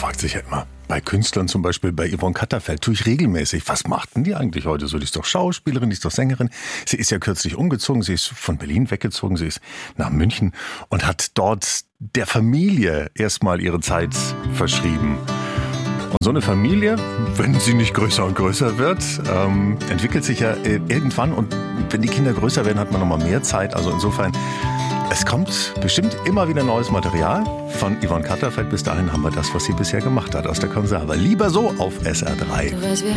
fragt sich ja immer, bei Künstlern zum Beispiel, bei Yvonne Katterfeld, tue ich regelmäßig, was macht denn die eigentlich heute so? Die ist doch Schauspielerin, die ist doch Sängerin. Sie ist ja kürzlich umgezogen, sie ist von Berlin weggezogen, sie ist nach München und hat dort der Familie erstmal ihre Zeit verschrieben. Und so eine Familie, wenn sie nicht größer und größer wird, entwickelt sich ja irgendwann. Und wenn die Kinder größer werden, hat man nochmal mehr Zeit. Also insofern, es kommt bestimmt immer wieder neues Material von Yvonne Katterfeld. Bis dahin haben wir das, was sie bisher gemacht hat, aus der Konserve. Lieber so auf SR3.